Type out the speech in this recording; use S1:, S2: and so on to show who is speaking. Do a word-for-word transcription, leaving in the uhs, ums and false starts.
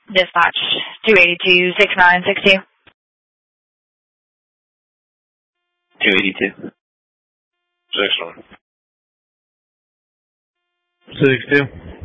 S1: Dispatch two eighty-two, six nine six two.
S2: two eighty-two.
S3: Six one.
S4: Six two.